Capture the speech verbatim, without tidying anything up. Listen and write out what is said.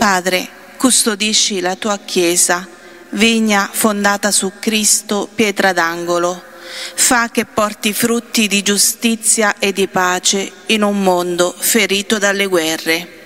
Padre, custodisci la tua Chiesa, vigna fondata su Cristo, pietra d'angolo. Fa che porti frutti di giustizia e di pace in un mondo ferito dalle guerre.